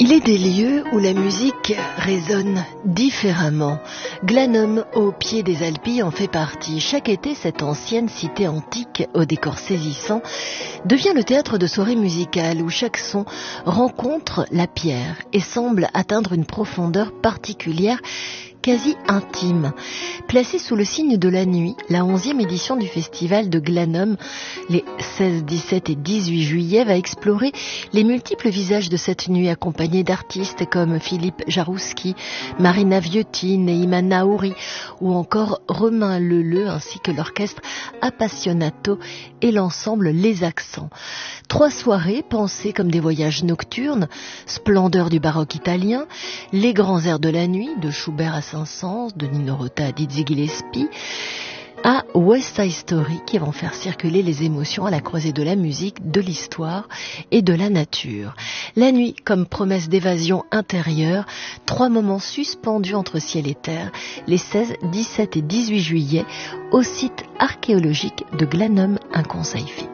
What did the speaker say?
Il est des lieux où la musique résonne différemment. Glanum, au pied des Alpilles, en fait partie. Chaque été, cette ancienne cité antique, au décor saisissant, devient le théâtre de soirées musicales où chaque son rencontre la pierre et semble atteindre une profondeur particulière, quasi intime. Placée sous le signe de la nuit, la 11e édition du festival de Glanum, les 16, 17 et 18 juillet, va explorer les multiples visages de cette nuit, accompagnée d'artistes comme Philippe Jarouski, Marina Viotti, Neima Naouri ou encore Romain Leleu, ainsi que l'orchestre Appassionato et l'ensemble Les Accents. 3 soirées pensées comme des voyages nocturnes, splendeur du baroque italien, les grands airs de la nuit, de Schubert à Saint-Saëns, de Nino Rota à Dizzy Gillespie, à West Side Story, qui vont faire circuler les émotions à la croisée de la musique, de l'histoire et de la nature. La nuit comme promesse d'évasion intérieure, 3 moments suspendus entre ciel et terre, les 16, 17 et 18 juillet, au site archéologique de Glanum, un conseil fait.